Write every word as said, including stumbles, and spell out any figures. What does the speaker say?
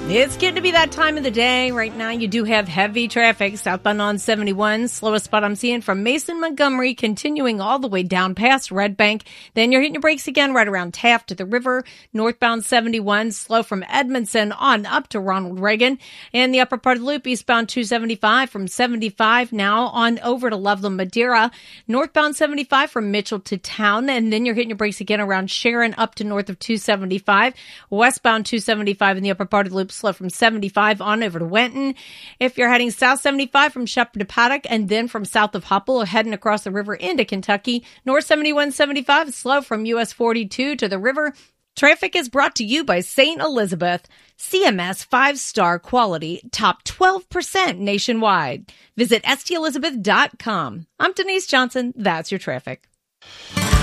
It's getting to be that time of the day. Right now, you do have heavy traffic southbound on seventy-one. Slowest spot I'm seeing from Mason, Montgomery, continuing all the way down past Red Bank. Then you're hitting your brakes again right around Taft to the river. Northbound seventy-one, slow from Edmondson on up to Ronald Reagan. And the upper part of the loop, eastbound two seventy-five from seventy-five now on over to Loveland, Madeira. Northbound seventy-five from Mitchell to Town. And then you're hitting your brakes again around Sharon up to north of two seventy-five. Westbound two seventy-five in the upper part of the loop, slow from seventy-five on over to Wenton. If you're heading south seventy-five from Shepherd to Paddock and then from south of Hupple heading across the river into Kentucky, north seventy-one seventy-five slow from U S forty-two to the river. Traffic is brought to you by Saint Elizabeth. C M S five-star quality, top twelve percent nationwide. Visit S T Elizabeth dot com. I'm Denise Johnson. That's your traffic.